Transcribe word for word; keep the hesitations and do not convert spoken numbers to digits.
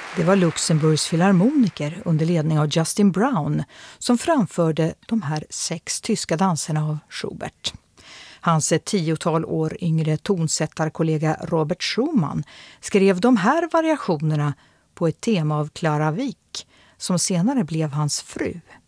Det var Luxemburgs filharmoniker under ledning av Justin Brown som framförde de här sex tyska danserna av Schubert. Hans ett tiotal år yngre tonsättarkollega Robert Schumann skrev de här variationerna på ett tema av Clara Wieck som senare blev hans fru.